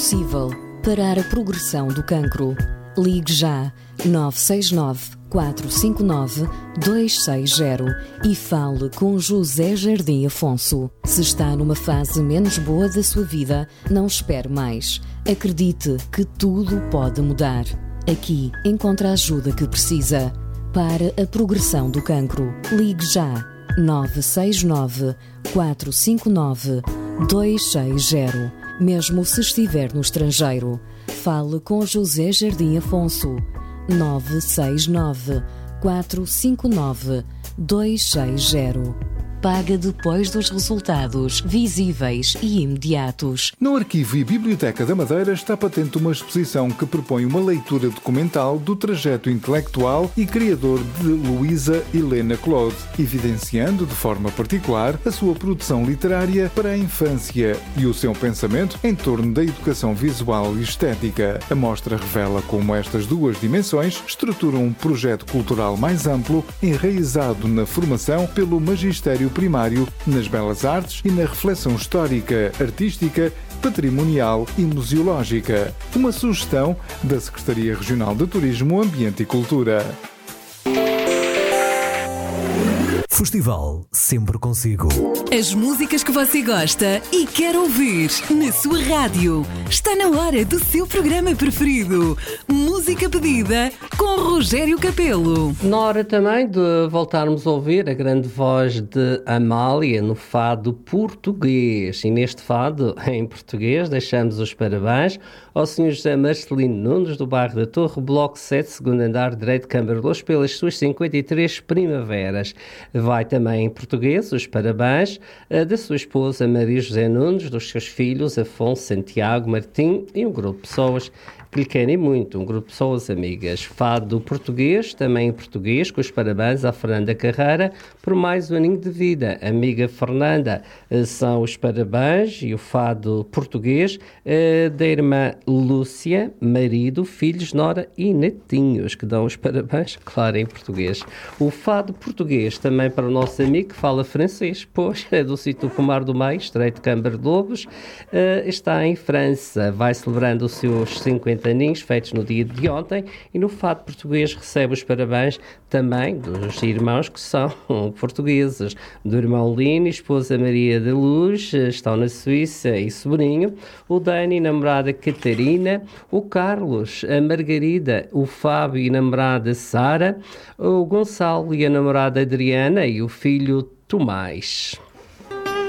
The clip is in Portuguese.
possível parar a progressão do cancro. Ligue já 969 459 260 e fale com José Jardim Afonso. Se está numa fase menos boa da sua vida, não espere mais. Acredite que tudo pode mudar. Aqui encontra a ajuda que precisa. Para a progressão do cancro, ligue já 969 459 260. Mesmo se estiver no estrangeiro, fale com José Jardim Afonso. 969 459 260. Paga depois dos resultados visíveis e imediatos. No Arquivo e Biblioteca da Madeira está patente uma exposição que propõe uma leitura documental do trajeto intelectual e criador de Luísa Helena Claude, evidenciando de forma particular a sua produção literária para a infância e o seu pensamento em torno da educação visual e estética. A mostra revela como estas duas dimensões estruturam um projeto cultural mais amplo, enraizado na formação pelo magistério primário, nas belas artes e na reflexão histórica, artística, patrimonial e museológica. Uma sugestão da Secretaria Regional de Turismo, Ambiente e Cultura. Festival sempre consigo. As músicas que você gosta e quer ouvir na sua rádio. Está na hora do seu programa preferido. Música pedida com Rogério Capelo. Na hora também de voltarmos a ouvir a grande voz de Amália no fado português. E neste fado, em português, deixamos os parabéns ao Sr. José Marcelino Nunes, do bairro da Torre, Bloco 7, segundo andar, direito Câmara de Luz, pelas suas 53 primaveras. Vai também em português os parabéns da sua esposa Maria José Nunes, dos seus filhos Afonso, Santiago, Martim e um grupo de pessoas que lhe querem muito, um grupo de pessoas amigas. Fado português, também em português, com os parabéns à Fernanda Carreira por mais um aninho de vida. Amiga Fernanda, são os parabéns e o fado português da irmã Lúcia, marido, filhos, nora e netinhos, que dão os parabéns, claro, em português. O fado português também para o nosso amigo que fala francês, pois é do sítio Pomar do Meio, Estreito de Câmara de Lobos, está em França, vai celebrando os seus 50 aninhos, feitos no dia de ontem, e no fado português recebe os parabéns também dos irmãos que são portugueses, do irmão Lino, esposa Maria da Luz, estão na Suíça, e sobrinho, o Dani, namorada Catarina, o Carlos, a Margarida, o Fábio e namorada Sara, o Gonçalo e a namorada Adriana e o filho Tomás.